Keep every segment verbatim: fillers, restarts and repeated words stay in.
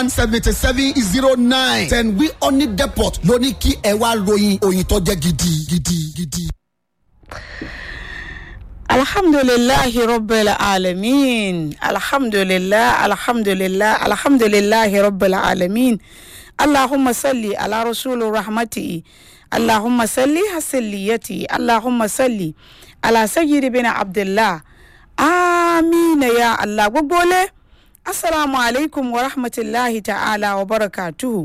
seventy seven zero nine ten wi oni depot ló ní kí ẹ wá ròyìn òyìn tó jẹ́ gidi gidi gidi. Alhamdulillahi rabbil alamin. Alhamdulillah, alhamdulillah, alhamdulillahi rabbil alamin. Allahumma salli ala rasulur rahmati. Allahumma salli hasaliyati. Allahumma salli ala sayyidi bin Abdullah. Amin ya Allah. Gbogbo Assalamu alaikum wa rahmatullahi ta'ala wa barakatuhu.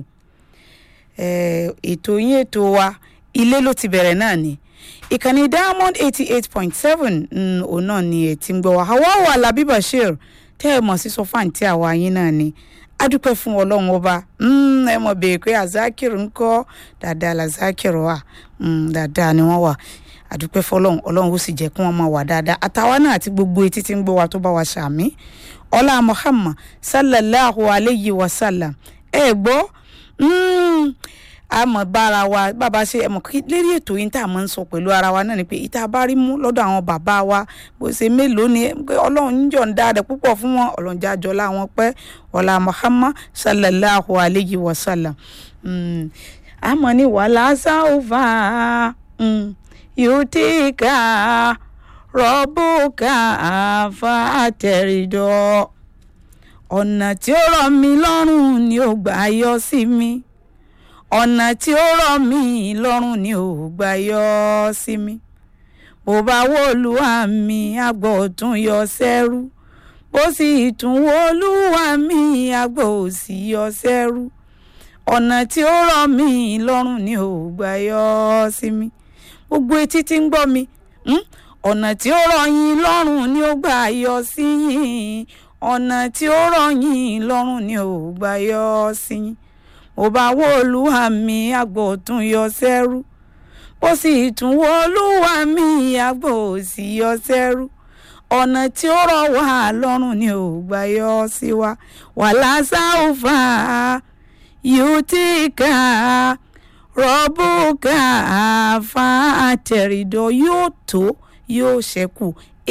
Eh, ètò yín ètò wa ilé ló ti bẹ̀rẹ̀ náà ni. Ìkànnì Diamond eighty-eight point seven mm, òun náà ni ẹ̀ tí ń gbọ́ wa. Hawa wa Labi Bashir tẹ́ ẹ mọ̀ sí sọ́fàn tí àwa yín náà ni. Adúpẹ́ fún Ọlọ́run ọba. Mm, ẹ mọ̀ bèèrè pé Azakir ńkọ́ dáadáa la Zakir wà. Mm, dáadáa ni wọ́n wà. Adúpẹ́ fọ́lọ́run Ọlọ́run ó sì jẹ́ kí wọ́n máa wà dáadáa. Àtàwa náà àti gbogbo etí tí ń gbọ́ wa tó bá wa ṣàmì. Ọlá Muhammad sallallahu alayhi wa sallam. Ẹ gbọ́ mm, àmọ́ bára wa bàbá ṣe ẹ̀mọ̀ lérí ètò yìí tá a máa ń sọ pẹ̀lú ara wa náà ni pé ìta bá rí mú lọ́dọ̀ àwọn bàbá wa bó ṣe mélòó ni Ọlọ́run ń yọ̀ǹda rẹ̀ púpọ̀ fún wọn Ọlọ́run jájọ láwọn pẹ́ Ọlá Muhammad sallallahu alayhi wa sallam. Mm, àmọ́ ní wàhálà sáúfà yóò tí ká rọ́bùkà àfàtẹ̀rìdọ́ ọ̀nà tí ó rọ̀ mí lọ́rùn ni ó gbà yọ sí mi ọ̀nà tí ó rọ̀ mí lọ́rùn ni ó gbà yọ sí mi bó bá wò Olúwa mi àgbọ̀ tún yọ sẹ́rú bó sì tún wò Olúwa mi àgbọ̀ òsì yọ sẹ́rú ọ̀nà tí ó rọ̀ mí lọ́rùn ni ó gbà yọ sí mi gbogbo etí tí ń gbọ́ mi ọ̀nà tí ó rọ̀ yín lọ́rùn ni ó gbà yọ sí yín ọ̀nà tí ó rọ̀ yín lọ́rùn ni ó gbà yọ sí yín ó bá wò Olúwa mi àgbọ̀ tún yọ sẹ́rú bó sì tún wò Olúwa mi àgbọ̀ òsì yọ sẹ́rú ọ̀nà tí ó rọ̀ wá lọ́rùn ni ó gbà yọ sí wa wàlá sáúfà yóò tí ká rọ́bùkà àfàtẹ̀rìdọ́ yóò tó yóò ṣẹ́kù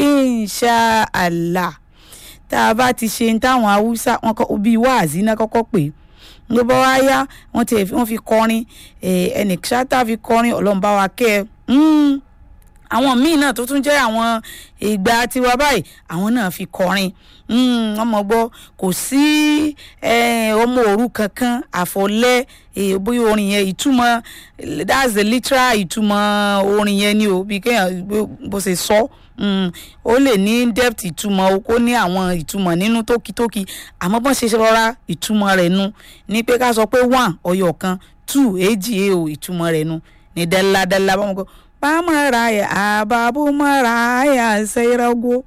inshallah tá a bá ti ṣe táwọn Haúsá wọn kọ bí wáàzí náà kọ́kọ́ pé ló bá wá yá wọ́n ti wọ́n fi kọrin ẹnì ṣáátá fi kọrin Ọlọ́run bá wa kẹ́ ẹ àwọn míì náà tó tún jẹ́ àwọn ìgbà tiwa báyìí àwọn náà fi kọrin ọmọ gbọ́ kò sí ọmọ òru kankan àfọlẹ́ bóyá orin yẹn ìtumọ̀ that's the literal ìtumọ̀ orin yẹn ni o bí kéèyàn bó ṣe sọ ó lè ní depth ìtumọ̀ o kó ní àwọn ìtumọ̀ nínú tókítókí àmọ́ bọ́n ṣe rọra ìtumọ̀ rẹ̀ nu ní pé ká sọ pé one ọyọ̀ kan two èjì èò ìtumọ̀ rẹ̀ nu ní dáladála bọ́n gbọ́ pamaraya ababu maraya sai rago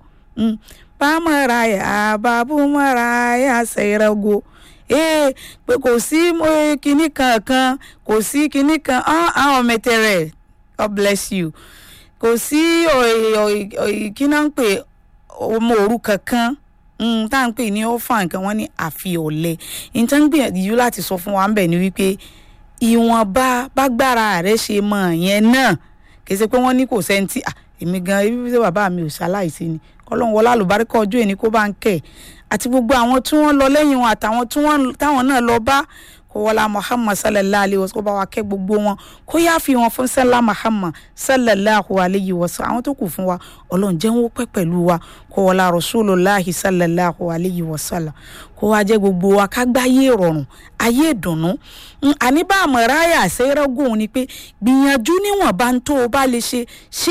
pamaraya ababu maraya sai rago eh pé kò sí kinní kankan kò sí kinní kan ah ometere God bless you kò sí kinna ń pè ọmọ òru kankan mm tá ń pè ní orphan nǹkan wọ́n ní àfi ọ̀lẹ ntan gbìyànjú láti sọ fún wa ńbẹ̀ ni wípé ìwọ̀nba bágbára rẹ̀ ṣe mọ̀ yẹn náà kèsè pé wọ́n ní kò sẹ́ńtì èmi gan ibi tí bàbá mi ò ṣaláìsí ni kọ́lọ́n wọlá àlùbáríkà ọjọ́ ẹni kó bá ń kẹ́ àti gbogbo àwọn tí wọ́n lọ lẹ́yìn wọn àtàwọn tí wọ́n táwọn náà lọ bá kó wọlá Muhammad sallallahu alayhi wa sallam kó bá wa kẹ́ gbogbo wọn kó yá fi wọn fún sẹ́lá Muhammad sallallahu alayhi wa sallam àwọn tó kù fún wa Ọlọ́run jẹ́ wọn pẹ́ pẹ̀lú wa kó wọlá Rasulullahi sallallahu alayhi wa sallam kó wá jẹ́ gbogbo wa ká gbáyé rọrùn ayé ìdùnnú àní bá àmọ̀ráyà ṣẹ́rẹ́gùn ni pé gbìyànjú níwọ̀n bá ń tó o bá lè ṣe ṣe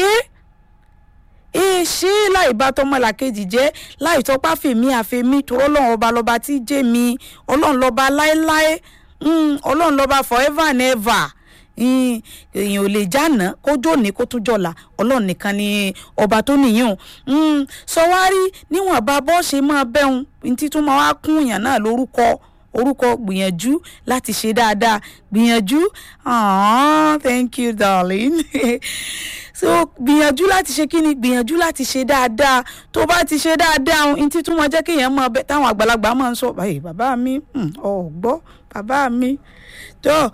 é ṣe láì bá tọmọlàkejì jẹ́ láì tọpá fèmí àfèmí tó Ọlọ́run ọba lọ́ba tí jẹ́ mi Ọlọ́run lọ́ba láéláé Ọlọ́run lọ́ba forever and ever èèyàn ò lè jánà kó jóni kó tún jọ̀la Ọlọ́run nìkan ni ọba tó nìyẹn sọ wá rí níwọ̀n bá bọ́ ṣe máa bẹ́hùn ntí tún máa wá kún èèyàn náà lórúkọ orúkọ gbìyànjú láti ṣe dáadáa gbìyànjú ah thank you darling so gbìyànjú láti ṣe kí ni gbìyànjú láti ṣe dáadáa tó bá ti ṣe dáadáa ohun tí tún máa jẹ́ kéèyàn máa bẹ táwọn àgbàlagbà máa ń sọ báyìí bàbá mi ọ̀ gbọ́ bàbá mi tó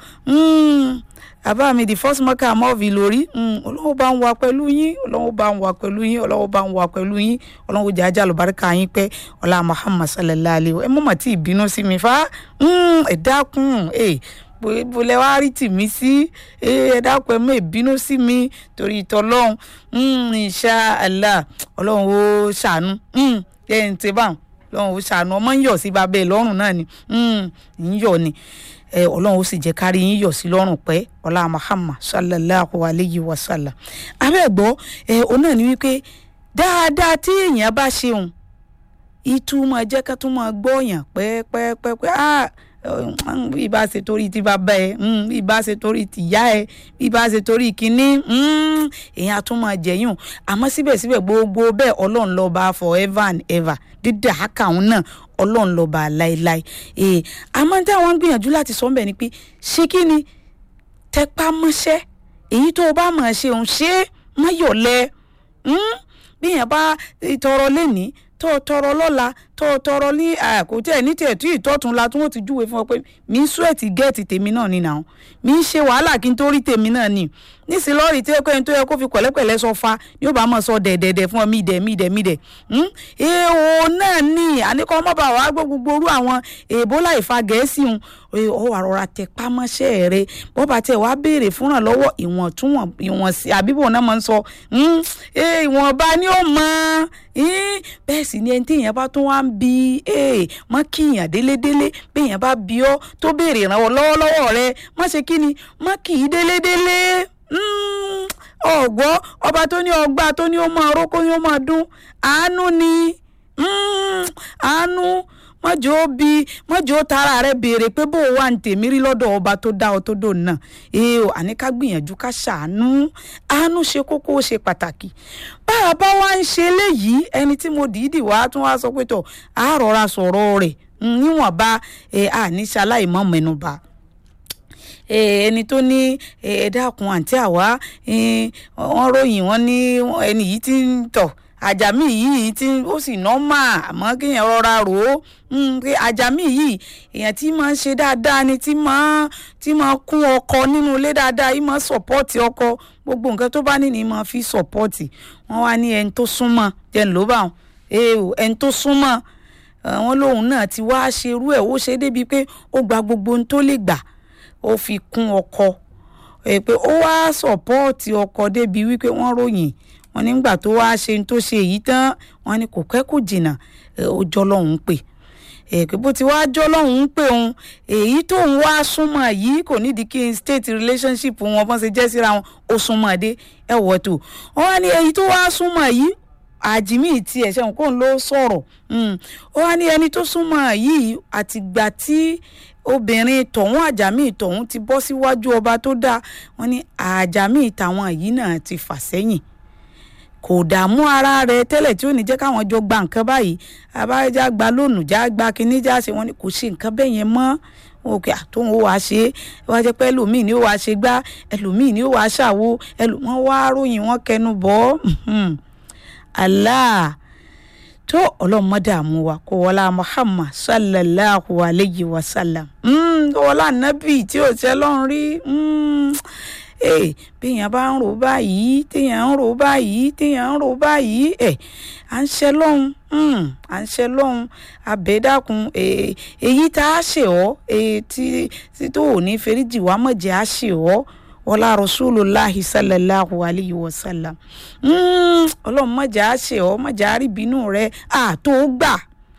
bàbá mi the first marker amọ́ọ̀fì lórí ọlọ́wọ́ bá ń wà pẹ̀lú yín ọlọ́wọ́ bá ń wà pẹ̀lú yín ọlọ́wọ́ bá ń wà pẹ̀lú yín ọlọ́wọ́ jẹ́ ajá lùbáríkà yín pẹ́ ọlá Muhammad sallallahu alayhi wa ẹ mọ̀ mà tí ìbínú sí mi fa ẹ dákun ẹ bólẹ̀ wá rí tì mí sí ẹ dákun ẹ mọ̀ ìbínú sí mi torí ìtọ́lọ́hún insha Allah ọlọ́run ó ṣàánú ẹ ń tẹ báwọn ọlọ́run ó ṣàánú ọmọ ń yọ̀ sí babẹ́ ẹ lọ́rùn náà ni ń yọ̀ ni ọlọ́run ó sì jẹ́ kárí yín yọ̀ sí lọ́rùn pẹ́ ọlá Muhammad sallallahu alayhi wa sallam abẹ́gbọ́ ẹ òun náà ni wípé dáadáa tí èèyàn bá ṣeun ìtumọ̀ jẹ́ ká tún máa gbọ́yàn pẹ́ẹ́pẹ́ẹ́pẹ́ ah bí bá ṣe torí ti bàbá ẹ bí bá ṣe torí ti ìyá ẹ bí bá ṣe torí kínní èèyàn tún máa jẹyún àmọ́ síbẹ̀síbẹ̀ gbogbo bẹ́ẹ̀ ọlọ́run lọ́ba forever and ever dídá àkàwọn náà ọlọ́run lọ́ba láéláé ee àmọ́ táwọn ń gbìyànjú láti sọ ń bẹ̀ ni pé ṣé kí ni tẹpá mọ́ṣẹ́ èyí tó o bá máa ṣe òun ṣe é má yọ̀lẹ́ bí èèyàn bá tọrọ lẹ́nìí tó tọrọ lọ́la tó tọrọ ní kò tẹ̀ ní tiẹ̀ tí ìtọ́tún la tí wọ́n ti júwe fún ọ pé mi ń sweat gẹ́ẹ̀tì tèmi náà ni nàá mi ń ṣe wàhálà kí n tó rí tèmi náà ni nísìnyí lọ́ọ̀rì tí ẹ̀kọ́ ẹni tó yẹ kó fi pẹ̀lẹ́pẹ̀lẹ́ sọ fa ni ó bá mọ̀ sọ dẹ̀dẹ̀dẹ̀ fún ọ mí dẹ̀ mí dẹ̀ mí dẹ̀ èèwọ̀ náà ni àníkọ́ mọ́ bá wàá gbọ́ gbogbo orú àwọn èèbó láì fa gẹ̀ẹ́sì hun ọ wà rọra tẹ pámọ́ṣẹ́ rẹ bọ́ba tẹ wàá béèrè fúnra lọ́wọ́ ìwọ̀n túwọ̀n ìwọ̀n sí àbíbò náà máa ń sọ ìwọ̀nba ni ó mọ bẹ́ẹ̀ sì ni ẹni tí èèyàn bá tún wá ń bi mọ́ kí èèyàn délédélé bí èèyàn bá bi ọ́ tó béèrè ìrànwọ́ lọ́wọ́lọ́wọ́ rẹ má ṣe kí ni má kì í délédélé ọ̀gbọ́ ọba tó ní ọgbà tó ní ó máa rókó ní ó máa dún àánú ni àánú mọ́jọ́ bí mọ́jọ́ tara rẹ̀ béèrè pé bó wà ń tèmi rí lọ́dọ̀ ọba tó dá ọ tó dò náà ee o àní ká gbìyànjú ká ṣàánú àánú ṣe kókó ó ṣe pàtàkì bá a bá wá ń ṣe eléyìí ẹni tí mo dìídì wá tún wá sọ pé tọ̀ á rọra sọ̀rọ̀ rẹ̀ níwọ̀nba àníṣe aláìmọ̀ mẹ́nuba ẹni tó ní ẹ dákun àǹtí àwa wọ́n ròyìn wọ́n ní ẹni yìí ti ń tọ̀ àjàmí yìí tí ó sì nọ́mà àmọ́ kéèyàn rọra rò ó pé àjàmí yìí èèyàn tí máa ń ṣe dáadáa ni tí máa tí máa kún ọkọ nínú ilé dáadáa yìí máa sọ̀pọ́ọ̀tì ọkọ gbogbo nǹkan tó bá ní ni máa fi sọ̀pọ́ọ̀tì wọ́n wá ní ẹni tó súnmọ́ jẹ́ ń ló bá wọn ẹni tó súnmọ́ wọn lòun náà ti wá ṣerú ẹ̀ ó ṣe débi pé ó gba gbogbo ohun tó lè gbà ó fi kún ọkọ pé ó wá sọ̀pọ́ọ̀tì ọkọ débi wípé wọ́n ròyìn wọ́n nígbà tó wá ṣe tó ṣe èyí tán wọ́n ní kò pẹ́ kò jìnnà ó jọ́ lọ́hùn-ún pè èpè bó ti wá jọ́ lọ́hùn-ún pè òun èyí tóun wá súnmọ́ yìí kò nídìí kí n state relationship wọn bọ́n ṣe jẹ́ síra wọn ó súnmọ́ dé ẹ wọ̀ tó wọ́n wá ní èyí tó wá súnmọ́ yìí àjìmí ti ẹ̀ ṣẹ́wọ̀n kóun ló sọ̀rọ̀ ó wá ní ẹni tó súnmọ́ yìí àtìgbà tí obìnrin tọ̀hún àjàmí tọ̀hún ti bọ́ síwájú ọba tó dáa wọ́n ní àjàmí tàwọn yìí náà ti fà sẹ́yìn kò dààmú ara rẹ̀ tẹ́lẹ̀ tí ó ní jẹ́ káwọn jọ gba nǹkan báyìí abájá gba lónìí já gba kínní já ṣe wọ́n ní kò ṣe nǹkan bẹ́ẹ̀ yẹn mọ́ òkè àtòun ó wàá ṣe é wá jẹ́ pé ẹlòmíì ni ó wàá ṣe gbá ẹlòmíì ni ó wàá ṣàwo wọ́n wá ròyìn wọ́n kẹnu bọ́ Allah tó ọlọ́mọ dààmú wa kó wọlá Muhammad sallallahu alayhi wa sallam kó wọlá nábì tí ò ṣe lọ́run rí ee béèyàn bá ń rò báyìí téèyàn ń rò báyìí téèyàn ń rò báyìí ẹ à ń ṣe lọ́hùn à ń ṣe lọ́hùn àbẹ́dàkùn èyí tá a ṣe ọ́ tí tó ò ní feríjì wá mọ̀jẹ̀ á ṣe ọ́ wọlá Rasulullahi sallallahu alayhi wa sallam ọlọ́run mọ̀jẹ̀ á ṣe ọ́ mọ̀jẹ̀ á rí bínú rẹ̀ àtó gbà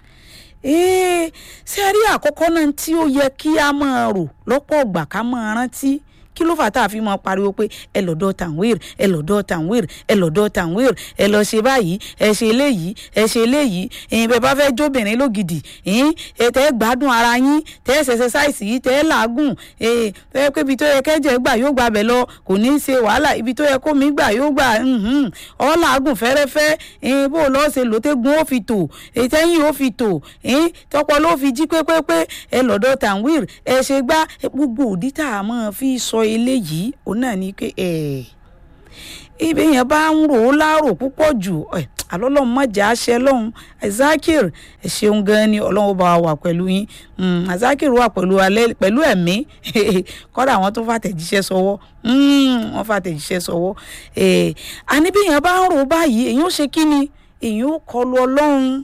ṣe rí àkọ́kọ́ náà tí ó yẹ kí a máa rò lọ́pọ̀ ọgbà ká máa rántí kí ló fà tá a fi máa pariwo pé ẹ lọ́dọ̀ Tanwir ẹ lọ́dọ̀ Tanwir ẹ lọ́dọ̀ Tanwir ẹ lọ ṣe báyìí ẹ ṣe eléyìí ẹ ṣe eléyìí ẹ̀yin bẹ́ẹ̀ bá fẹ́ jóbìnrin lógidì ẹ̀yin ẹ tẹ́ gbádùn ara yín tẹ́ ẹ̀sẹ̀sáìsì yìí tẹ́ làágùn ẹ̀ tẹ́ pé ibi tó yẹ kẹ́jẹ̀ gbà yóò gbà bẹ̀ lọ kò ní í ṣe wàhálà ibi tó yẹ kómi gbà yóò gbà ọ́ làágùn fẹ́rẹ́fẹ́ ẹ̀yin bó lọ́ọ́ ṣe lòtẹ́gun ó fi tò ẹ̀tẹ́yìn ó fi tò ẹ̀yin tọpọ ló fi jí pépépé ẹ lọ́dọ̀ Tanwir ẹ ṣe gbá gbogbo òdí tá a máa fi sọ eléyìí òun náà ní pé ẹ ibi yẹn bá ń rò ó láàrò púpọ̀ jù àlọ́lọ́run má jẹ́ àṣẹ lọ́hùn Zakir ẹ ṣeun gan ni ọlọ́run bá wà pẹ̀lú yín Zakir wà pẹ̀lú alẹ́ pẹ̀lú ẹ̀mí kọ́dà àwọn tó fàtẹ̀jíṣẹ́ sọ́wọ́ wọ́n fàtẹ̀jíṣẹ́ sọ́wọ́ àní bí yẹn bá ń rò ó báyìí èyàn ó ṣe kí ni èyàn ó kọlu ọlọ́run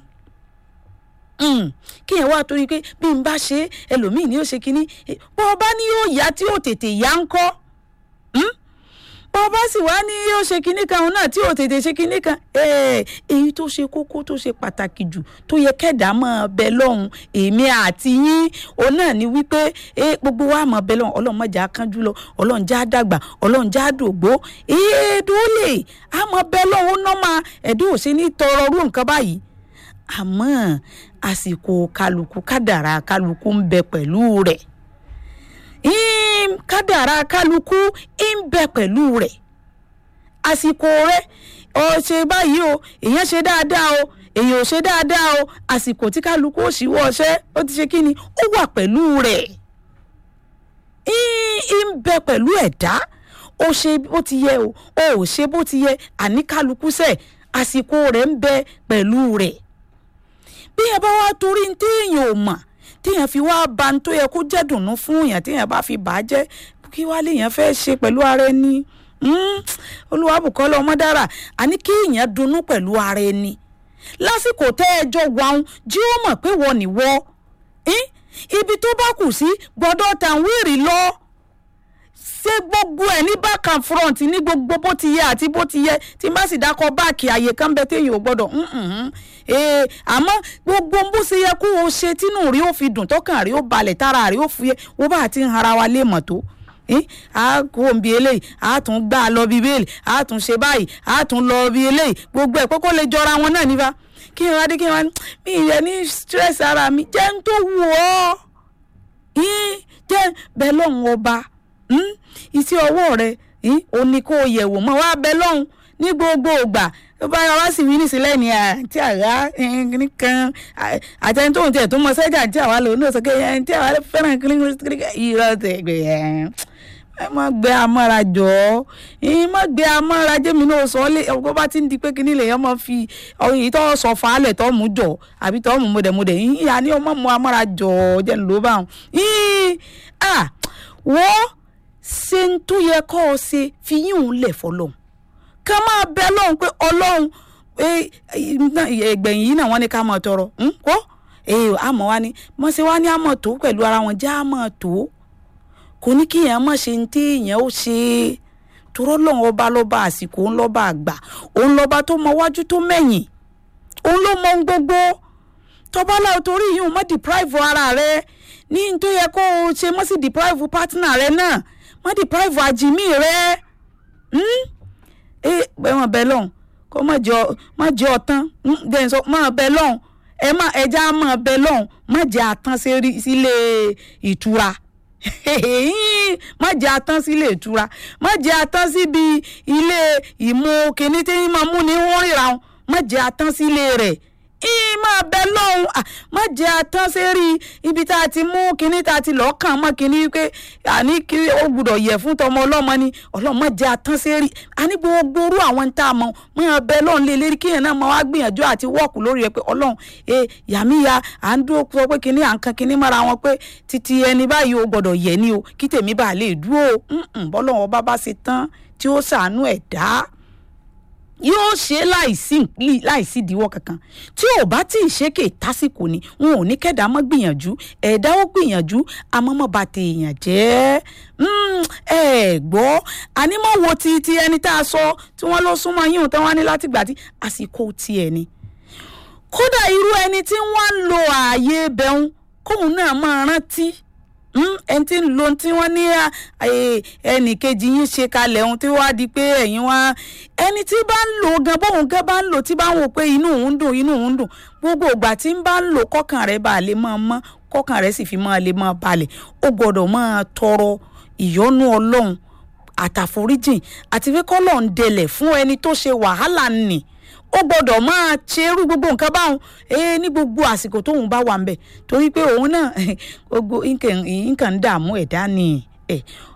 kí yẹn wá torí pé bí n bá ṣe ẹlòmíì ni ó ṣe kí ni bọ́ ọba ní yóò yá tí ó tètè yá ń kọ́ bọ́ọ̀bá sì wá ní yóò ṣe kinní kan òun náà tí ò tètè ṣe kinní kan èyí tó ṣe kókó tó ṣe pàtàkì jù tó yẹ kẹ́dà máa bẹ lọ́hùn èmi àti yín òun náà ni wípé gbogbo wa máa bẹ lọ́hùn ọlọ́run má jẹ́ á kánjú lọ ọlọ́run já dàgbà ọlọ́run já dògbó èèdólè á máa bẹ lọ́hùn ó nọ́mà ẹ̀dùn ò ṣe ní tọrọ rú nǹkan báyìí àmọ́ àsìkò kálukú kádàrá kálukú ń bẹ pẹ̀lú rẹ̀ im kádàrá kálukú ń bẹ pẹ̀lú rẹ̀ àsìkò rẹ̀ ó ṣe báyìí o èèyàn ṣe dáadáa o èèyàn ò ṣe dáadáa o àsìkò tí kálukú ó ṣíwọ́ ọṣẹ́ ó ti ṣe kí ni ó wà pẹ̀lú rẹ̀ ń bẹ pẹ̀lú ẹ̀dá ó ṣe bó ti yẹ o ó ò ṣe bó ti yẹ àní kálukú sẹ̀ àsìkò rẹ̀ ń bẹ pẹ̀lú rẹ̀ bí ẹ bá wá torí ní téèyàn ò mọ̀ téèyàn fi wá ba ń tó yẹ kó jẹ́ dùnnú fún èèyàn téèyàn bá fi bà á jẹ́ kí wá léèyàn fẹ́ ṣe pẹ̀lú ara ẹni Olúwabùkọ́lá Ọmọdára àní kí èèyàn dunnú pẹ̀lú ara ẹni lásìkò tẹ́ ẹ jọ wàhùn jí ó mọ̀ pé wọ́n nìwọ́ ibi tó bá kù sí gbọ́dọ̀ tàwírì lọ ṣé gbogbo ẹ̀ ní back and front ní gbogbo bó ti yẹ àti bó ti yẹ tí n bá sì dákọ̀ báàkì àyè kan bẹ téèyàn ò gbọ́dọ̀ àmọ́ gbogbo bó ṣe yẹ kó o ṣe tínú rí ó fi dùn tọkàn rí ó balẹ̀ tára rí ó fúyẹ́ wọ́n bá ti ń hara wa lé mọ̀ tó a kò ń bi eléyìí a tún gbà lọ bí bẹ́ẹ̀lì a tún ṣe báyìí a tún lọ bí eléyìí gbogbo ẹ̀ pé kó lè jọra wọn náà nífa kí n wá dé kí n wá ní mi ìyẹn ní stress ara mi jẹ́ ń tó wù ọ́ jẹ́ bẹ́ẹ̀ lọ́hùn ọba iṣẹ́ ọwọ́ rẹ̀ ò ní kó o yẹ̀wò mọ́ wá bẹ́ẹ̀ lọ́hùn ní gbogbo ìgbà ó bá yọ wá sí wí nísìlẹ̀ ní àti àrá nìkan àtẹni tóun tiẹ̀ tó mọ sẹ́jà tí àwa lòun náà sọ pé ẹni tí àwa fẹ́ràn irọ́ tẹ̀ gbé ẹ má gbé amára jọ ẹ má gbé amára jẹ́mi náà sọ lé ọkọ bá ti ń di pé kíní lè yẹn máa fi èyí tó sọ fàálẹ̀ tó mú jọ àbí tó mú mọ̀dẹ̀mọ̀dẹ̀ ìyá ni ọmọ mu amára jọ jẹ́ ló bá wọn. wọ́n ṣe ń tó yẹ kó o ṣe fi yín òun lẹ̀ fọlọ́hún ká máa bẹ lọ́hùn pé ọlọ́hun ẹgbẹ̀yìn yìí náà wọ́n ní ká máa tọrọ kó àmọ́ wá ní wọ́n ṣe wá ní àmọ́ tó pẹ̀lú ara wọn já àmọ́ tó kò ní kí èèyàn má ṣe ń tí èèyàn ó ṣe torọ́ lọ́hùn ọba lọ́ba àsìkò òun lọ́ba àgbà òun lọ́ba tó mọ wájú tó mẹ́yìn òun ló mọ ohun gbogbo tọ́ba láwọn torí yìí ò má deprive ara rẹ ní n tó yẹ kó o ṣe má sì deprive partner rẹ náà má deprive àjìmí rẹ ẹ wọn bẹ lọ́hùn kó má jẹ má jẹ ọtán dẹ́n sọ má bẹ lọ́hùn ẹ má ẹja má bẹ lọ́hùn má jẹ àtán sílé ìtura má jẹ àtán sílé ìtura má jẹ àtán síbi ilé ìmú kìíní tí máa mú ní wọ́n ríra wọn má jẹ àtán sílé rẹ̀ ìyí máa bẹ lọ́hùn má jẹ́ àtán sérí ibi tá a ti mú kinní tá a ti lọ́ọ́ kàn mọ́ kinní wípé àní kí ó gbọ́dọ̀ yẹ fún tọmọ ọlọ́mọ ni ọlọ́mọ má jẹ́ àtán sérí àní gbogbo orú àwọn tá a mọ máa bẹ lọ́hùn lé lérí kíyàn náà máa wá gbìyànjú àti wọ́ọ̀kù lórí ẹ pé ọlọ́hun ẹ yàmíya à ń dúró sọ pé kinní à ń kan kinní mọ́ra wọn pé títí ẹni báyìí ó gbọ́dọ̀ yẹ ni o kí tèmi bá lè dúró bọ́lọ́hun ọba bá ṣe tán tí ó ṣàánú ẹ̀dá yóò ṣe láìsí láìsí ìdíwọ́ kankan tí ò bá tí ì ṣe kè tásìkò ni wọn ò ní kẹ́dà mọ́ gbìyànjú ẹ̀dá ó gbìyànjú àmọ́mọ́ bá ti èèyàn jẹ́ ẹ gbọ́ ànímọ́ wo ti ti ẹni tá a sọ tí wọ́n lọ súnmọ́ yín òun tán wá ní látìgbà tí àsìkò tiẹ̀ ni kódà irú ẹni tí wọ́n ń lo ààyè bẹ̀rùn kóun náà máa rántí ẹni tí ń lo tí wọ́n ní ẹnì kejì yín ṣe kalẹ̀ ohun tí wọ́n á di pé ẹ̀yin wá ẹni tí bá ń lò gan bóun gan bá ń lò tí bá ń wò pé inú òun dùn inú òun dùn gbogbo ìgbà tí ń bá ń lò kọ́kàn rẹ̀ bá lè máa mọ́ kọ́kàn rẹ̀ sì fi máa lè máa balẹ̀ ó gbọ́dọ̀ máa tọrọ ìyọ́nú Ọlọ́run àtàforíjìn àti pé k'Ọlọ́run dẹlẹ̀ fún ẹni tó ṣe wàhálà nì ó gbọ́dọ̀ máa ṣerú gbogbo nǹkan báwọn ee ní gbogbo àsìkò tóun bá wà ń bẹ̀ torí pé òun náà gbogbo nǹkan ń dààmú ẹ̀dá ni ẹ̀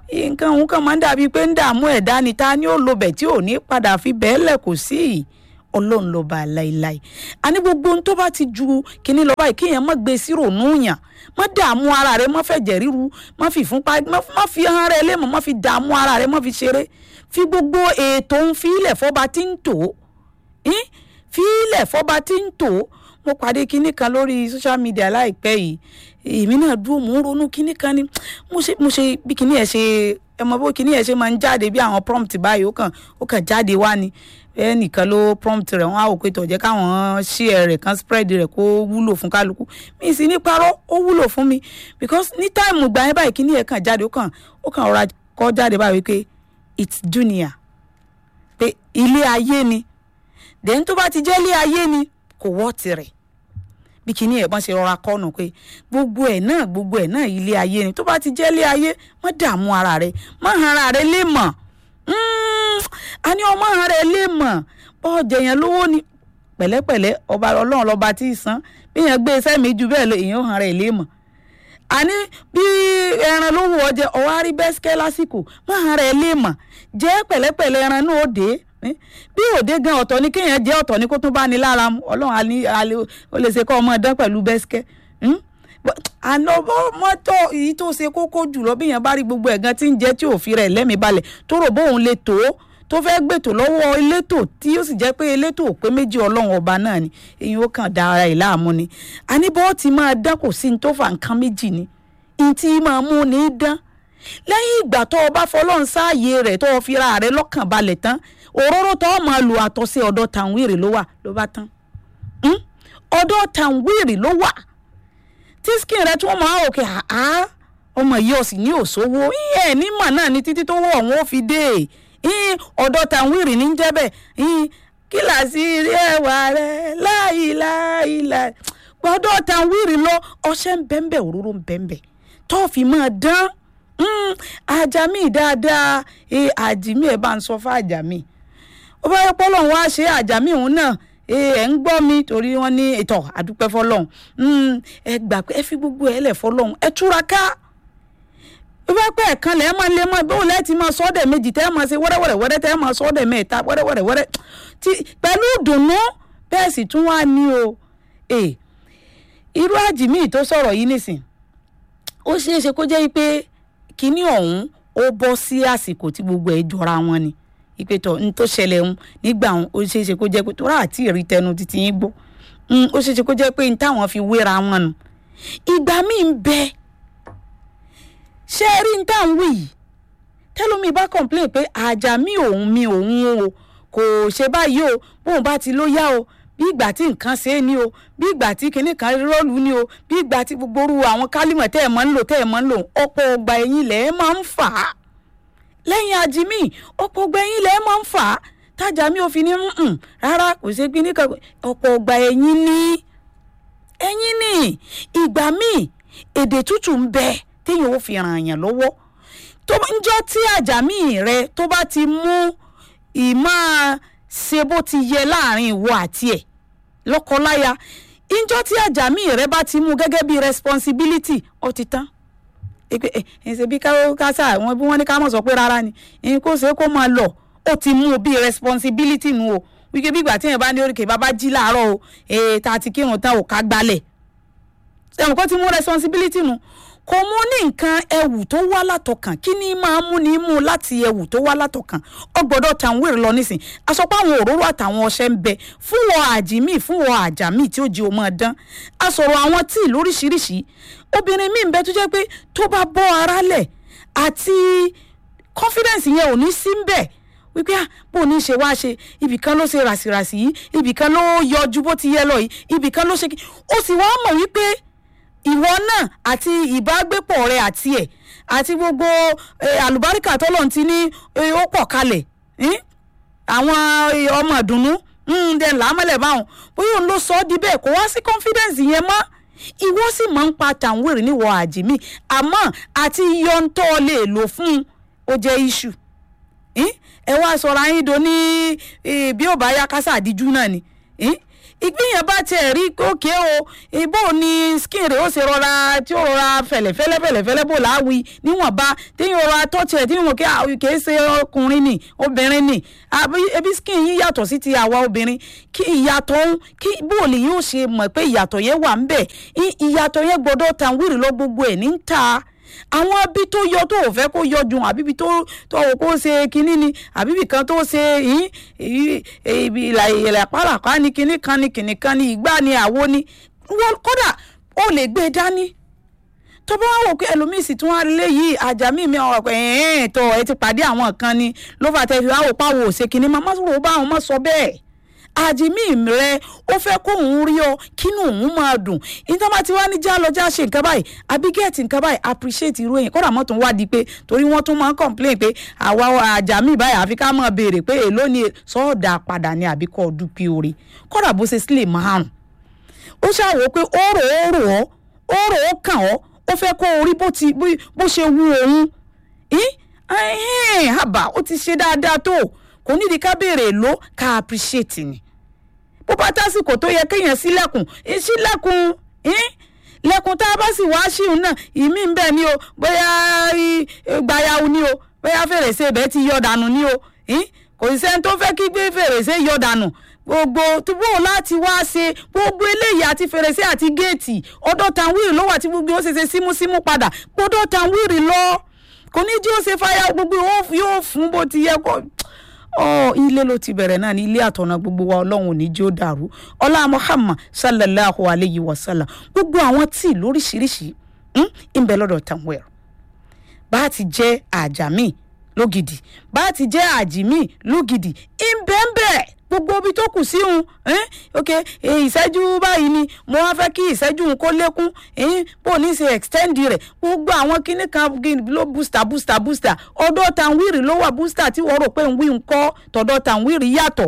nǹkan òun kan máa ń dàbí pé ń dààmú ẹ̀dá ni ta ni ó lo bẹ̀ tí ò ní padà fi bẹ́ẹ̀ lẹ̀ kò sí ọlọ́run ló bá láìláì àní gbogbo ohun tó bá ti ju kíní lọ báyìí kéèyàn má gbé sí rònú yàn má dààmú ara rẹ má fẹ̀jẹ̀ ríru má fi ìfúnpá má fi hàn rẹ lémọ̀ má fi dààmú ara rẹ má fi ṣeré fi gbogbo ètò ń fi ilẹ̀ fọba tí ń tò fi ilẹ̀ fọba tí ń tò mo pàdé kíní kan lórí social media láìpẹ́ yìí èmi náà dúró mò ń ronú kíní kan ni mo ṣe mo ṣe bí kíní ẹ̀ ṣe ẹ mọ bó kíní ẹ̀ ṣe máa ń jáde bí àwọn prompt báyìí ó kàn ó kàn jáde wá ni ẹnìkan ló prompt rẹ̀ wọ́n á wò pé tọ̀jẹ́ káwọn share rẹ̀ kan spread rẹ̀ kó wúlò fún kálukú mi sì ní parọ́ ó wúlò fún mi because ní táìmù gbà yẹn báyìí kíní ẹ̀ kàn jáde ó kàn ó kàn ọ̀rọ̀ kọ́ jáde báyìí pé it's dunia pé ilé ayé ni then tó bá ti jẹ́ ilé ayé ni kò wọ́ tirẹ̀ bí kíní ẹ̀ bọ́n ṣe rọra kọ́nù pé gbogbo ẹ̀ náà gbogbo ẹ̀ náà ilé ayé ni tó bá ti jẹ́ ilé ayé má dààmú ara rẹ̀ má hàn ara rẹ̀ lè mọ̀ a ní ọmọ hàn rẹ̀ lè mọ̀ bọ́ jẹ̀yàn lówó ni pẹ̀lẹ́pẹ̀lẹ́ ọba ọlọ́run lọ́ba tí ì san bí yẹn gbé iṣẹ́ mi jù bẹ́ẹ̀ lọ èèyàn hàn rẹ̀ lè mọ̀ àní bí ẹran ló wù ọ jẹ ọwọ́ àrí bẹ́sikẹ́ lásìkò má hàn rẹ̀ lè mọ̀ jẹ́ pẹ̀lẹ́pẹ̀lẹ́ ẹran náà ó dé bí òde gan ọ̀tọ̀ ni kéèyàn jẹ́ ọ̀tọ̀ ni kó tún bá ní lára mu ọlọ́run ó lè ṣe kọ́ ọmọ ẹ̀dán pẹ̀lú bẹ́sikẹ́ àná mọ́tò èyí tó ṣe kókó jùlọ bí yẹn bá rí gbogbo ẹ̀gán tí ń jẹ́ tí ò fi rẹ̀ lẹ́mìí balẹ̀ tó rò bóun lè tó tó fẹ́ gbètò lọ́wọ́ elétò tí ó sì jẹ́ pé elétò pé méjì ọlọ́run ọba náà ni èyí ó kàn da ara ẹ̀ láàmú ni àníbọ̀ ti máa dán kò sí ní tó fa nǹkan méjì ni ní tí máa mú ní dán lẹ́yìn ìgbà tó o bá fọlọ́run sáàyè rẹ̀ tó o fi ra rẹ̀ lọ́kàn balẹ̀ tán òróró tó o máa lo àtọ́sí ọ̀dọ̀ tàwírì ló wà ló bá tán ọ̀dọ̀ tàwírì ló wà tí skin rẹ tí wọ́n máa òkè àá ọmọ yìí ọ̀sìn ní òṣòwò ìyẹn nímọ̀ náà ni títí tó wọ̀ wọ́n ó fi dé ọ̀dọ̀ tàwírì ní jẹ́bẹ̀ kíláàsì rí ẹwà rẹ láìláìlà gbọ́dọ̀ tàwírì lọ ọṣẹ ń bẹ́ńbẹ́ òróró ń bẹ́ńbẹ́ tó fi máa dán àjàmí dáadáa àjìmí ẹ̀ bá ń sọ fún àjàmí ó bá yẹ pọ́lọ́ wọn á ṣe àjàmí òun náà ẹ ń gbọ́ mi torí wọ́n ní ìtọ̀ àdúpẹ́ fọlọ́hún ẹ gbà pé ẹ fi gbogbo ẹ lẹ̀ fọlọ́hún ẹ túraká bí wọ́n pẹ́ ẹ̀kan lẹ́ẹ̀ máa lé mọ́ bí wọ́n lẹ́ẹ̀ ti máa sọ́ọ́dẹ̀ méjì tẹ́ ẹ máa ṣe wẹ́rẹ́wẹ́rẹ́ wẹ́rẹ́ tẹ́ ẹ máa sọ́ọ́dẹ̀ mẹ́ta wẹ́rẹ́wẹ́rẹ́ wẹ́rẹ́ tí pẹ̀lú ìdùnnú bẹ́ẹ̀ sì tún wá ní o irú àjìmí tó sọ̀rọ̀ yìí nìsín ó ṣeé ṣe kó jẹ́ pé kinní ọ̀hún ó bọ́ sí àsìkò tí gbogbo ẹ̀ jọra wọn ni ìpè tọ̀ ní tó ṣẹlẹ̀ ń nígbà wọn ó ṣeé ṣe kó jẹ́ pé tó rà àti ìrí tẹnu títí yín gbọ́ ó ṣeé ṣe kó jẹ́ pé ní táwọn fi wéra wọn nù ìgbà míì ń bẹ ṣé rí ní táwọn wí yìí tẹ́lómi bá complain pé àjàmí òun mi òun o kò ṣe báyìí o bóun bá ti ló yá o bí ìgbà tí nǹkan ṣe é ní o bí ìgbà tí kinní kan rọ́ọ̀lù ní o bí ìgbà tí gbogbo orú àwọn kálímọ̀ tẹ́ ẹ̀ máa ń lò tẹ́ ẹ̀ máa ń lò ọ̀pọ̀ ọgbà ẹ̀yìn lẹ̀ ẹ́ máa ń fà á lẹ́yìn àjìmí ọ̀pọ̀ ọgbà ẹ̀yìn lẹ̀ ẹ́ máa ń fà á tájàmí ò fi ní nǹkan rárá kò ṣe gbin nìkan ọ̀pọ̀ ọgbà ẹ̀yìn ní ẹ̀yìn ní ìgbà míì èdè tútù ń bẹ téèyàn ò fi ràn yàn lọ́wọ́ tó ń jọ́ tí àjàmí rẹ tó bá ti mú ìmọ̀ ṣe bó ti yẹ láàrin ìwọ àti ẹ̀ lọ́kọláya ìjọ́ tí àjàmí rẹ bá ti mú gẹ́gẹ́ bí responsibility ó ti tán èpè ẹ ṣe bí kásá wọn bí wọ́n ní ká mọ̀ sọ pé rárá ni ẹni kó ṣe kó máa lọ ó ti mú bí responsibility nu o wíkẹ́ bí ìgbà tí yẹn bá ní oríkè bàbá jí láàárọ̀ o èè tá a ti kírun tán ò ká gbalẹ̀ ẹ̀wọ̀n kó ti mú responsibility nu kò mú ní nǹkan ẹ̀wù tó wá látọkàn kí ni máa mú ní mú láti ẹ̀wù tó wá látọkàn ó gbọ́dọ̀ tàn wéèrè lọ nísìn àsọpọ̀ àwọn òróró àtàwọn ọṣẹ ń bẹ fún wọn àjìmí fún wọn àjàmí tí ó jí o máa dán a sọ̀rọ̀ àwọn tíì lóríṣiríṣi obìnrin míì ń bẹ tó jẹ́ pé tó bá bọ́ ara lẹ̀ àti confidence yẹn ò ní sí ń bẹ̀ wípé bó ní ṣe wá ṣe ibìkan ló ṣe ràṣìràṣì yìí ibìkan ló yọjú bó ti yẹ lọ yìí ibìkan ló ṣe kí ó sì wá mọ̀ wípé ìwọ náà àti ìbágbépọ̀ rẹ àti ẹ̀ àti gbogbo àlùbáríkà tọ́lọ́run ti ní ó pọ̀ kalẹ̀ àwọn ọmọ ìdùnnú ǹdẹ̀ làámọ́lẹ̀ báwọn bóyá òun ló sọ ọ́ di bẹ́ẹ̀ kó wá sí confidence yẹn mọ́ ìwọ sì máa ń pa tàǹwèrè níwọ̀ àjìmí àmọ́ àti yọ̀ǹtọ́ lè lò fún ó jẹ́ issue ẹ wá sọ̀rọ̀ ayín do ní bí ó bá yá kásá àdíjú náà ni ìgbìyàn bá tiẹ̀ rí òkè o ìbò ni skin rẹ̀ ó ṣe rọra tí ó rọra fẹ̀lẹ̀fẹ́lẹ́ fẹ̀lẹ̀fẹ́lẹ́ bò láwí níwọ̀nba tí yóò rọra tọ́tù ẹ̀ tí yóò kí kìí ṣe ọkùnrin ni obìnrin ni ebi skin yín yàtọ̀ sí ti àwa obìnrin kí ìyàtọ̀ ń kí bóòlì yóò ṣe mọ̀ pé ìyàtọ̀ yẹn wà ń bẹ̀ ìyàtọ̀ yẹn gbọ́dọ̀ tàn wíìrì lọ gbogbo ẹ̀ ní ń ta àwọn ibi tó yọ tó ò fẹ́ kó yọ jù àbíbi tó tó ò kó ṣe kinní ni àbíbi kan tó ṣe ìlà pàràpá ni kinní kan ni kinní kan ni ìgbà ni àwo ni kódà ó lè gbé dání tó bá wò pé ẹlòmíì sì tún wá lé yìí àjàmí mi ọ̀rọ̀ pé ẹ̀ẹ́n tó ẹ ti pàdé àwọn kan ni ló fà tẹ́ fi wá wò páwò ṣe kinní máa má sọ̀rọ̀ bá àwọn má sọ bẹ́ẹ̀ àjìmí rẹ ó fẹ́ kó òun rí ọ kínú òun máa dùn ìtàn bá ti wá ní já lọ já ṣe nǹkan báyìí àbí gẹ́ẹ̀tì nǹkan báyìí appreciate irú èyàn kódà mọ́tò ń wádìí pé torí wọ́n tún máa ń complain pé àwa àjàmí báyìí àfi ká máa béèrè pé èló ni sọ́ọ̀dà padà ní àbí kọ́ ọdún pí orí kódà bó ṣe sílẹ̀ márùn ó ṣàwò pé ó rò ó rò ó ó rò ó kàn ọ́ ó fẹ́ kó orí bó ti bó ṣe wù òun àbá ó ti ṣe dáadáa tó kò nídìí ká béèrè èló ká appreciate ni bó bá tásìkò tó yẹ kéèyàn sílẹ̀kùn sílẹ̀kùn lẹ́kùn tá a bá sì wá síhun náà ìmí ń bẹ ni o bóyá gbayawu ni o bóyá fèrèsé ibẹ̀ ti yọ dànù ni o kò sí sẹ́ni tó fẹ́ kí gbé fèrèsé yọ dànù gbogbo túbọ̀ láti wá ṣe gbogbo eléyìí àti fèrèsé àti géètì ọ̀dọ̀ Tanwir ló wà tí gbogbo ó ṣe ṣe símúsímú padà gbọ́dọ̀ Tanwir lọ kò ní jí ó ṣe fáyà gbogbo yóò fún bó ti yẹ kó ọ ilé ló ti bẹ̀rẹ̀ náà ní ilé àtọ̀nà gbogbo wa ọlọ́run ò ní jí ó dàrú ọlá Muhammad sallallahu alayhi wa sallam gbogbo àwọn tí lóríṣiríṣi ń bẹ lọ́dọ̀ Tanwir bá a ti jẹ́ àjàmí lógidì bá a ti jẹ́ àjìmí lógidì ń bẹ ń bẹ gbogbo ibi tó kù sí un ok ìṣẹ́jú báyìí ni mo wá fẹ́ kí ìṣẹ́jú un kó lékún bó ní ṣe extend rẹ̀ gbogbo àwọn kinní kan ló booster booster booster ọ̀dọ̀ Tanwir ló wà booster tí wọ́n rò pé ń wí ń kọ́ tọ̀dọ̀ Tanwir yàtọ̀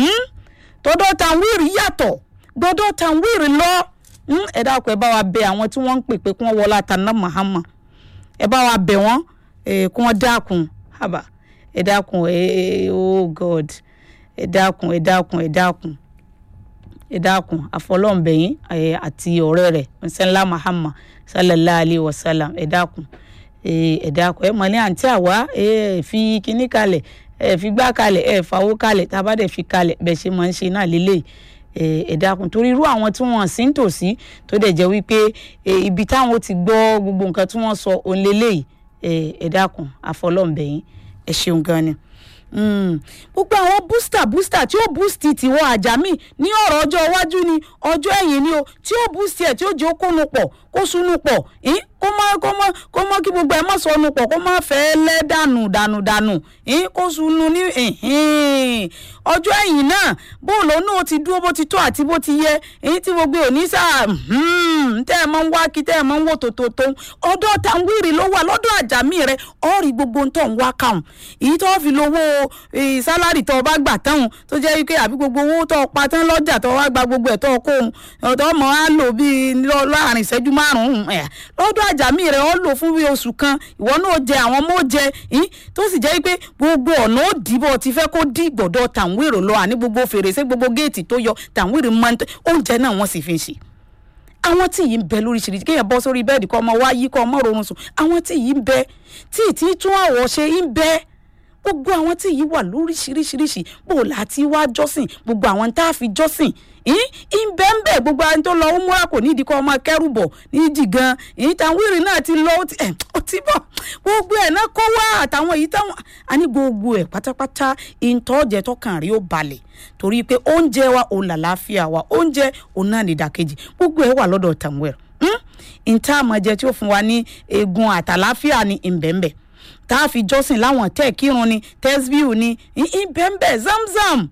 tọ̀dọ̀ Tanwir yàtọ̀ gbọ́dọ̀ Tanwir lọ ẹ dákun ẹ bá wa bẹ àwọn tí wọ́n ń pè pé kí wọ́n wọlé àtàná Muhammad ẹ bá wa bẹ wọ́n kí wọ́n dákun haba ẹ dákun ẹ oh God ẹ dákun ẹ dákun ẹ dákun ẹ dákun àfọlọ́ǹbẹ̀yìn àti ọ̀rẹ́ rẹ̀ ńsẹ́ńlá Muhammad sallallahu alayhi wa sallam ẹ dákun ẹ dákun ẹ mọ̀ ní àǹtí àwa ẹ fi kíní kalẹ̀ ẹ fi gbá kalẹ̀ ẹ fàwọ́ kalẹ̀ tá a bá dẹ̀ fi kalẹ̀ bẹ́ẹ̀ ṣe máa ń ṣe náà lélẹ̀ ẹ dákun torí irú àwọn tí wọ́n sì ń tòsí tó dẹ̀ jẹ́ wípé ibi táwọn ti gbọ́ gbogbo nǹkan tí wọ́n sọ òun lélẹ̀ ẹ dákun àfọlọ́ǹbẹ̀yìn ẹ ṣeun gan ni. gbogbo àwọn booster booster tí ó boost tiwọ àjàmí ní ọ̀rọ̀ ọjọ́ iwájú ni ọjọ́ ẹ̀yìn ni o tí ó boost ẹ̀ tí ó jẹ́ ó kónu pọ̀ kó súnú pọ̀ kó má kó má kó má kí gbogbo ẹ̀ má sọnù pọ̀ kó má fẹ́ lẹ́ dànù dànù dànù kó súnú ní ọjọ́ ẹ̀yìn náà bóòlù náà ti dúró bó ti tó àti bó ti yẹ èyí tí gbogbo òní sáà tẹ́ ẹ̀ máa ń wá kí tẹ́ ẹ̀ máa ń wò tòótọ́ ọ̀dọ̀ Tanwir ló wà lọ́dọ̀ àjàmí rẹ̀ ọ̀rì gbogbo tó ń wá káwọn èyí tó fi lówó sálárì tó bá gbà táwọn tó jẹ́ wípé àbí gbogbo owó tó pa tán lọ́jà tó wá gba gbogbo ẹ̀ tó kó òun ọ̀dọ́ mọ̀ á lò bíi láàrin ìṣẹ́jú márùn-ún lọ́dọ̀ àjàmí rẹ̀ ó lò fún bí oṣù kan ìwọ náà jẹ àwọn ọmọ jẹ tó sì jẹ́ wípé gbogbo ọ̀nà ó dìbò ti fẹ́ kó dí gbọ̀dọ̀ Tanwir lọ àní gbogbo fèrèsé gbogbo géètì tó yọ Tanwir máa ń tẹ oúnjẹ náà wọ́n sì fi ń ṣe àwọn tí yìí ń bẹ lóríṣiríṣi kéèyàn bọ́ sórí bẹ́ẹ̀dì kọ́ ọmọ wáyé kọ́ ọmọ rọrùn sùn àwọn tí yìí ń bẹ tí ì tí tún àwọ̀ ṣe ń bẹ gbogbo àwọn tí yìí wà lóríṣiríṣiríṣi bó láti wá jọ́sìn gbogbo àwọn tá a fi jọ́sìn ìbẹ́ńbẹ́ gbogbo àwọn tó lọ ó múra kò nídìí kọ́ ọmọ kẹ́rù bọ̀ nídìí gan Tanwir náà ti lọ ó ti bọ̀ gbogbo ẹ̀ náà kó wá àtàwọn èyí táwọn a ní gbogbo ẹ̀ pátápátá ìtọ́jẹ tọkàn rí ó balẹ̀ torí pé oúnjẹ wa òun làlàáfíà wa oúnjẹ òun náà ní ìdàkejì gbogbo ẹ̀ wà lọ́dọ̀ Tanwir ìta àmọ̀jẹ tí ó fún wa ní eegun àtàláfíà ní ìbẹ́ńbẹ́ tá a fi jọ́sìn láwọn tẹ́ kírun ni tẹ́sbíù ni ìbẹ́ńbẹ́ zamzam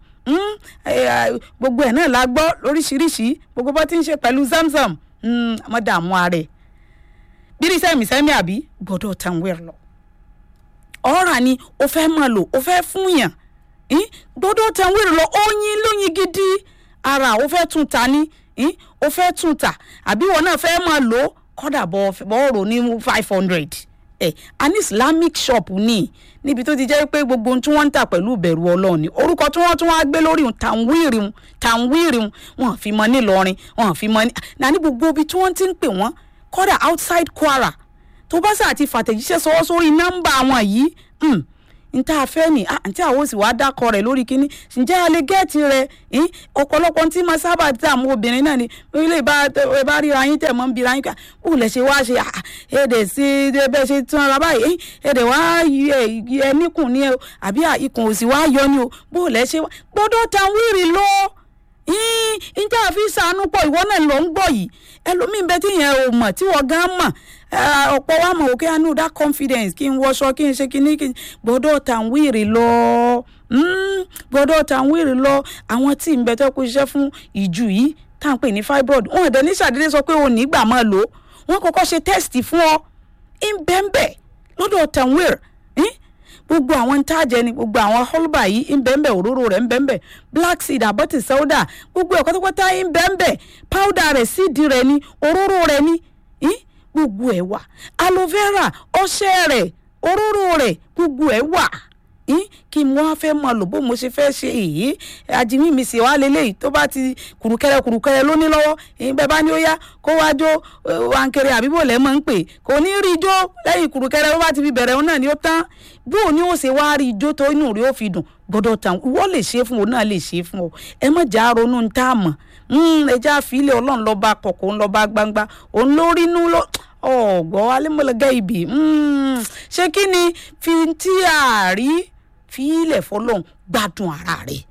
gbogbo ẹ̀ náà la gbọ́ lóríṣiríṣi gbogbo bá ti ń ṣe pẹ̀lú zamzam mọ́dàmú ààrẹ bírí sẹ́mi sẹ́mi àbí gbọ́dọ̀ Tanwir lọ ọ̀rà ni ó fẹ́ máa lò ó fẹ́ fún yàn gbọ́dọ̀ Tanwir lọ oyin lóyin gidi ara ó fẹ́ tún ta ní ó fẹ́ tún ta àbí wọn náà fẹ́ máa lò kọ́dà bọ́ ọ̀rọ̀ ní five hundred ẹ̀ a ní islamic shop ní níbi tó ti jẹ́ pé gbogbo ohun tí wọ́n ń tà pẹ̀lú ìbẹ̀rù ọlọ́run ni orúkọ tí wọ́n tún wá gbé lórí un tàwírì un tàwírì un wọ́n fi mọ́ ní Ìlọrin wọ́n fi mọ́ ní nàní gbogbo ibi tí wọ́n ti ń pè wọ́n kódà outside Kwara tó bá sà ti fàtẹ̀jíṣẹ́ sọwọ́ sórí nọ́mbà wọn yìí n tá a fẹ́ ni àǹtí àwọn òsì wàá dákọ rẹ̀ lórí kínní ǹjẹ́ a lè gẹ́ẹ̀tì rẹ̀ ọ̀pọ̀lọpọ̀ tí máa sábà tí àwọn obìnrin náà ni ilé ìbá ríra yín tẹ̀ mọ́ ń bira yín ká bó lẹ̀ ṣe wá ṣe èdè sí bẹ́ẹ̀ ṣe tún ara báyìí èdè wá ẹ níkùn ní ẹ àbí ikùn òsì wá yọ ni o bó lẹ̀ ṣe wá gbọ́dọ̀ tan wíìrì lọ ǹjẹ́ àfi sànú pọ̀ ìwọ náà lọ ń gbọ́ yìí ẹlòmíín bẹ́ẹ̀ tí yẹn ò mọ̀ tí wọ́n gan mọ̀ ọ̀pọ̀ wa mọ̀ òkè àánú that confidence kí n wọṣọ kí n ṣe kí ní kí n gbọ́dọ̀ tàn wíìrì lọ gbọ́dọ̀ tàn wíìrì lọ àwọn tí ń bẹ tó kó iṣẹ́ fún ìjù yìí tá à ń pè ní fibroid wọn ò dẹ̀ ní ṣàdédé sọ pé o ní gbà máa lò wọn kọ́kọ́ ṣe test fún ọ ń bẹ́ńbẹ́ lọ́dọ̀ tàn wíìrì gbogbo àwọn ń tàjẹ́ ni gbogbo àwọn holba yìí ń bẹ́ńbẹ́ òróró rẹ̀ ń bẹ́ńbẹ́ black seed àbọ̀tì sọ́dà gbogbo ẹ̀ pátápátá ń bẹ́ńbẹ́ powder rẹ̀ síìdì rẹ̀ ni òróró rẹ̀ ni gbogbo ẹ̀ wà aloe vera ọṣẹ rẹ̀ òróró rẹ̀ gbogbo ẹ̀ wà kí mo wá fẹ́ mọ lò bó mo ṣe fẹ́ ṣe èyí àjìmí mi sì wá lélẹ́yìí tó bá ti kùrùkẹrẹ kùrùkẹrẹ lóní lọ́wọ́ bẹ́ẹ̀ bá ní ó yá kó wá jó wankere àbíbò lẹ́ mọ̀ ń pè kò ní rí ijó lẹ́yìn kùrùkẹrẹ bó bá ti fi bẹ̀rẹ̀ òun náà ni ó tán bó o ní ó ṣe wá rí ijó tó inú rí ó fi dùn gbọ́dọ̀ tàn ìwọ lè ṣe fún òun náà lè ṣe fún ọ ẹ má jà ronú ń tá a mọ̀ ẹja àfilẹ̀ ọlọ́run lọ́ba kọ̀kọ́ ńlọ́ba gbangba òun lórí inú lọ ọ̀gbọ́ alẹ́mọ̀lẹ́gẹ́ ibì ṣé kí ni fi tí a rí fi ilẹ̀ fọlọ́n gbádùn ara rẹ̀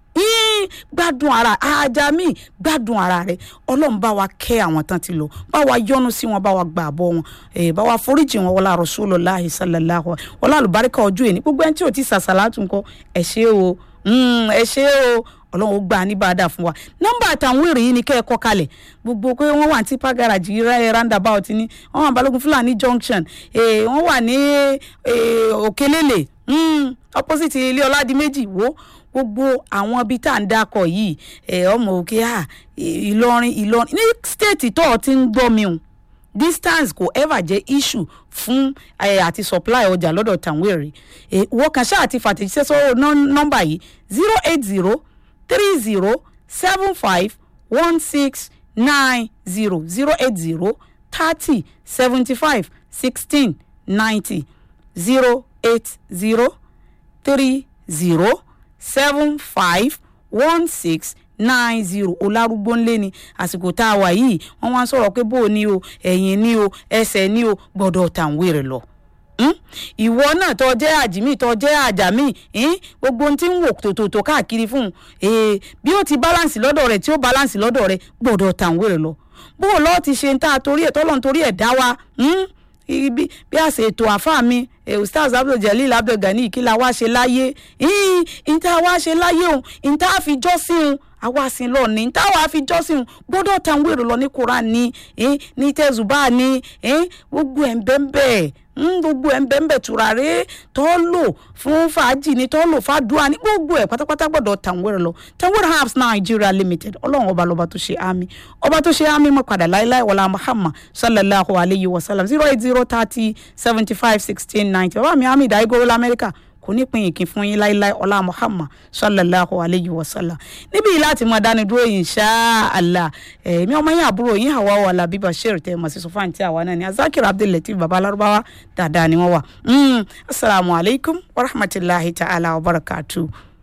gbádùn ara ajá mi gbádùn ara rẹ̀ ọlọ́run bá wa kẹ́ àwọn tán ti lọ bá wa yọ́nú sí wọn bá wa gbà bọ́ wọn bá wa foríjì wọn wọlá Rasulullahi sallallahu wọlá àlùbáríkà ọjọ́ èní gbogbo ẹni tí ò ti sàṣàlátù ńkọ́ ẹ ṣé o ẹ ṣé o ọlọ́run ó gbà ní bàdà fún wa nọ́mbà àtàwọn èrè yìí ni kẹ́ ẹ kọ́ kalẹ̀ gbogbo pé wọ́n wà ní tipa garage yìí roundabout ní wọ́n wà Balógun Fúlàní junction wọ́n wà ní Òkèlélè opposite ilé Ọládìméjì wo gbogbo àwọn ibi tá à ń dákọ̀ yìí ọmọ òkè Ìlọrin Ìlọrin ní state tó ti ń gbọ́ mi o distance kò ever jẹ́ issue fún àti supply ọjà lọ́dọ̀ tàwọn èrè wọ́n kàn ṣáà ti fàtẹ̀jíṣẹ́ sọ́wọ́ nọ́mbà yìí zero eight zero three zero seven five one six nine zero zero eight zero thirty seventy five sixteen ninety zero eight zero three zero seven five one six nine zero olárúgbó ńlé ni àsìkò tá a wà yìí wọ́n wá sọ̀rọ̀ pé bó o ní o ẹ̀yìn ní o ẹsẹ̀ ní o gbọ́dọ̀ tàǹwé rẹ̀ lọ. ìwọ náà tó jẹ́ àjìmí tó jẹ́ àjàmí gbogbo ohun tí ń wò tòtòtò káàkiri fún un bí ó ti balance lọ́dọ̀ rẹ̀ tí ó balance lọ́dọ̀ rẹ̀ gbọ́dọ̀ tàǹwé rẹ̀ lọ. bó o lọ́ọ́ ti ṣe ń ta torí ẹ̀ tọ́lọ́n torí ẹ̀ dá wa bí a ṣe ètò àfáà mi ustaz Abdul Jalil Abdul Gani kí la wá ṣe láyé ìta wá ṣe láyé òun ìta fi jọ́sìn òun àwa sin lọ ní ìta wàá fi jọ́sìn òun gbọ́dọ̀ tàn wèrè lọ ní Quran ní ní tẹ̀sùbá ní gbogbo ẹ̀ ń bẹ́ẹ̀ bẹ́ẹ̀ gbogbo ẹ̀ ń bẹ́ẹ̀ bẹ́ẹ̀ tùràrí tó lò fún fàájì ni tó lò fàdúrà ní gbogbo ẹ̀ pátápátá gbọ́dọ̀ tàn wèrè lọ tàn wèrè Herbs Nigeria Limited ọlọ́run ọba lọ́ba tó ṣe àmì ọba tó ṣe àmì mọ́ padà láéláé wọlá Muhammad sallallahu alayhi wa sallam zero eight zero thirty seventy five sixteen ninety bàbá mi àmì ìdáyégoro lamẹ́ríkà kò ní pín ìkín fún yín láíláí ọlá Muhammad sallallahu alayhi wa sallam níbí yìí láti máa dáni dúró insha Allah èmi ọmọ yín àbúrò yín Hawa wàlà bíbá ṣẹ́rì tẹ́ mọ̀ sí sọ́fà tí àwa náà ni Azakir Abdul Latif baba Lárúbáwá dáadáa ni wọ́n wà. Assalamu alaikum wa rahmatullahi ta'ala wa barakatuh.